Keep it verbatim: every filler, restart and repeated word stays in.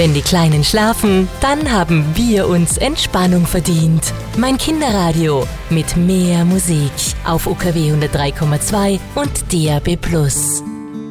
Wenn die Kleinen schlafen, dann haben wir uns Entspannung verdient. Mein Kinderradio mit mehr Musik auf U K W hundertdrei Komma zwei und D A B Plus.